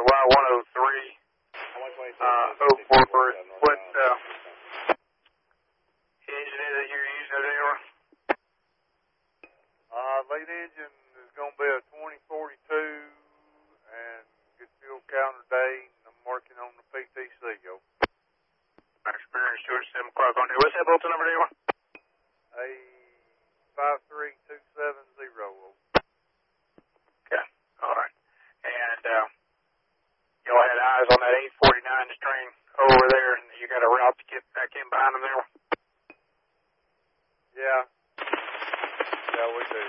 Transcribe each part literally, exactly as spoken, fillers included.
to Y one oh three, uh, Oak Forest. What, uh, engine is it you're using there? Uh, lead engine is going to be a twenty forty-two and good fuel counter day, and I'm working on the P T C, yo. My experience, George, seven o'clock on there. What's that Bolton number there? A five three two seven zero. Okay, all right. And uh, y'all had eyes on that eight forty-nine string over there, and you got a route to get back in behind them there? Yeah. Yeah, we do.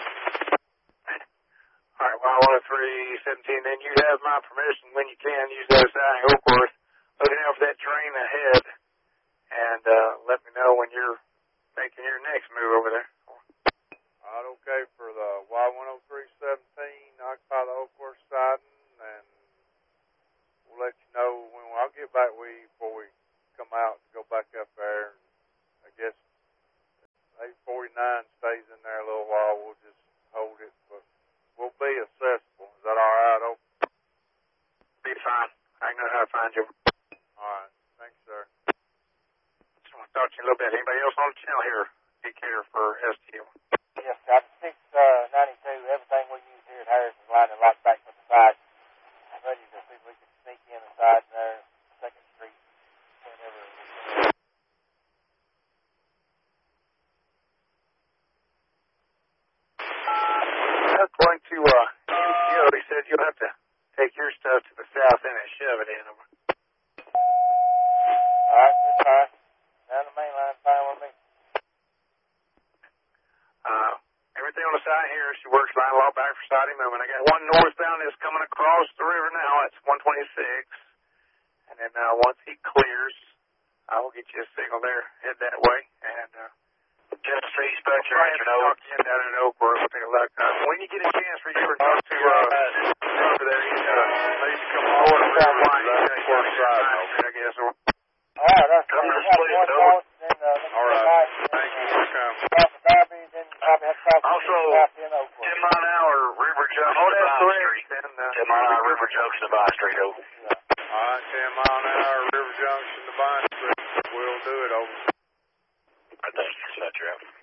All right, well, one oh three seventeen, then you have my permission when you can use that side in Oakworth. Looking out for that train ahead, and uh, let me know when you're making your next move over there. All right, okay, for the Y one oh three seventeen, occupy the Oakworth siding, and we'll let you know when I'll get back with you before we come out to go back up there. And I guess eight forty-nine stays in there a little while. We'll just hold it, but we'll be accessible. Is that all right, Oak? Be fine. I know how to find you. All right. Thanks, sir. Just want to talk to you a little bit. Anybody else on the channel here? Decatur for S T L. Yes, got six ninety-two. Everything we use here at Harris is lined right back to the side. I'm ready to see if we can sneak in the side there, Second Street, whenever we can. According to uh, Joe, he said you'll have to take your stuff to the south end and shove it in. All right, that's fine. Down the main line, fine with me. Uh, everything on the side here, she works line law back for siding movement. I got one northbound that's coming across the river now. That's one twenty-six. And then uh, once he clears, I will get you a signal there. Head that way. And uh, just see Spectre engine over. Down in Oakwood. We'll take a look. Uh, when you get a chance for you to talk to uh, over there, he's uh, maybe come over to the line. He's going to side, I guess. Or, all right, that's come to the split. over. Then, uh, all right. Thank you for coming. Also, ten mile an hour River Junction oh, to Vine Street. And, uh, ten mile an hour River Junction to Vine Street, over. All right, ten mile an hour River Junction to Vine Street. We'll do it, over. I think you, Spectre.